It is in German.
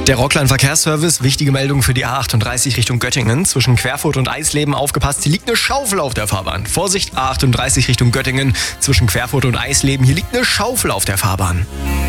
Der Rockland Verkehrsservice, wichtige Meldung für die A38 Richtung Göttingen. Zwischen Querfurt und Eisleben aufgepasst, hier liegt eine Schaufel auf der Fahrbahn. Vorsicht, A38 Richtung Göttingen. Zwischen Querfurt und Eisleben, hier liegt eine Schaufel auf der Fahrbahn.